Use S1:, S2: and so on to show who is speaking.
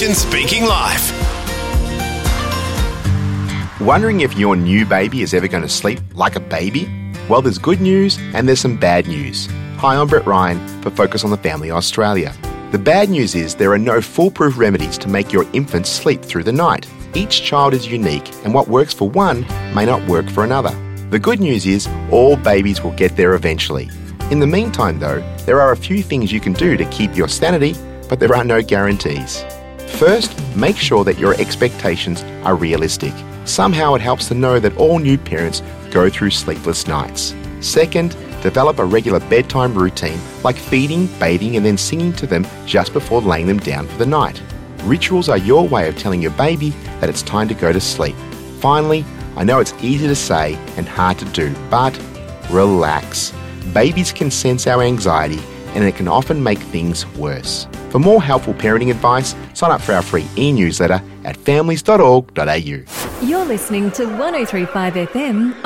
S1: Nation Speaking Life.
S2: Wondering if your new baby is ever going to sleep like a baby? Well, there's good news and there's some bad news. Hi, I'm Brett Ryan for Focus on the Family Australia. The bad news is there are no foolproof remedies to make your infant sleep through the night. Each child is unique and what works for one may not work for another. The good news is all babies will get there eventually. In the meantime though, there are a few things you can do to keep your sanity, but there are no guarantees. First, make sure that your expectations are realistic. Somehow it helps to know that all new parents go through sleepless nights. Second, develop a regular bedtime routine like feeding, bathing and then singing to them just before laying them down for the night. Rituals are your way of telling your baby that it's time to go to sleep. Finally, I know it's easy to say and hard to do, but relax. Babies can sense our anxiety and it can often make things worse. For more helpful parenting advice, sign up for our free e-newsletter at families.org.au.
S3: You're listening to 103.5 FM